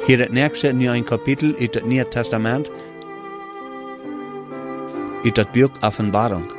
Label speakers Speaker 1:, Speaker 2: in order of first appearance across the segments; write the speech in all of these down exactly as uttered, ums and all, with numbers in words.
Speaker 1: Hier het nächste nu een kapitel uit het Nieuwe Testament, uit het boek Offenbarung.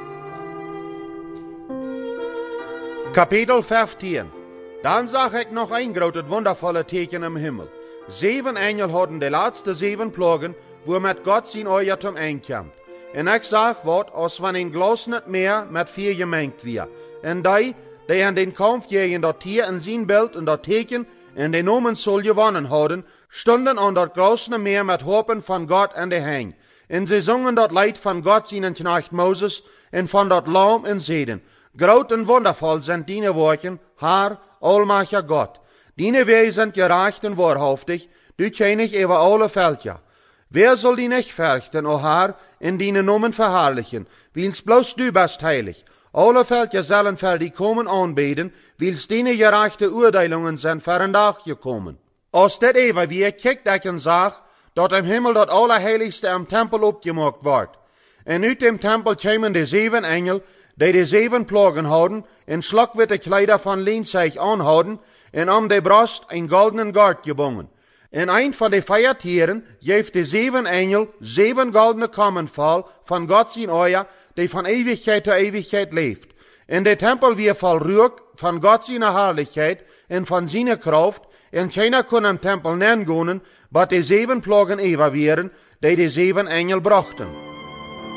Speaker 2: Kapitel vijftien. Dan zag ik nog een groot wondervolle teken in hemel. Zeven engelen hadden de laatste zeven plagen, waar met God zijn oor tom eindkomt. En ik zag wat als van een glas net meer met vier gemengd weer. En die, die aan den kampf tegen dat tier en zijn beeld en dat teken en de nomen zal gewonnen hadden, stonden aan dat glas net meer met hopen van God en de heng. En ze zongen dat lied van God zijn knecht Mozes en van dat lam en zeiden: Groot en wondervol zijn die woorden, Haar, almachtige God. Die wij zijn gerecht en waarhaftig, du kennig over alle veldja. Wer zal die nicht verrichten, o Haar, en die nomen verherrlichen, wils bloos du best heilig. Alle veldja zullen ver die komen aanbeden, wils die gerechte oordelingen zijn ver een dag gekomen. Als dit even weer kijkt ik en zag, dat im hemel dat allerheiligste im tempel opgemaakt wordt. En uit dem tempel kwamen de zeven engel, die de zeven plagen hadden, en slakwitte kleider van lien zich aanhouden, en om de borst een goldenen gard gebonden. En een van de feiertieren geeft de zeven engel zeven goldene kammen vol van God zijn oor, die van eeuwigheid tot eeuwigheid leeft. En de tempel weer vol rook van God zijn herrlijkheid en van zijn kracht, en keiner kon hem tempel nengonen, wat de zeven plagen even waren, die de zeven engel brachten.